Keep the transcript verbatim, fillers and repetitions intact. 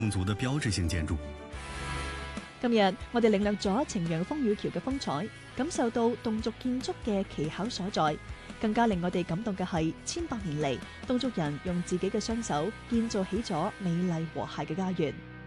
族的標誌性建築。 今日我哋領略咗呈陽風雨橋嘅風采，感受到侗族建築嘅奇巧所在，更加令我哋感動嘅係千百年嚟侗族人用自己嘅雙手建造起咗美麗和諧嘅家園。